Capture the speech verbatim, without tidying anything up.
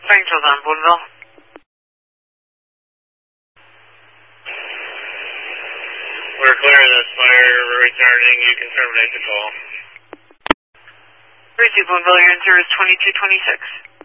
Springfield's on Boonville. We're clear of this fire. We're returning. You can terminate the call. three two Boonville, you're in service twenty-two twenty-six.